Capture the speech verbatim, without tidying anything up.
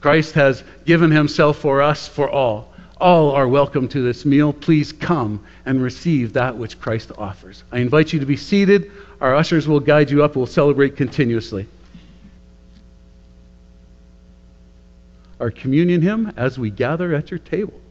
Christ has given himself for us, for all. All are welcome to this meal. Please come and receive that which Christ offers. I invite you to be seated. Our ushers will guide you up. We'll celebrate continuously. Our communion hymn, As We Gather at Your Table.